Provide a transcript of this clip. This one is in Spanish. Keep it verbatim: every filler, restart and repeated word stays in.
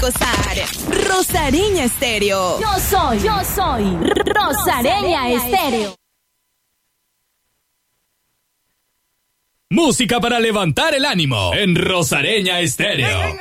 gozar. Rosareña Estéreo. Yo soy, yo soy Rosareña Estéreo. Música para levantar el ánimo en Rosareña Estéreo.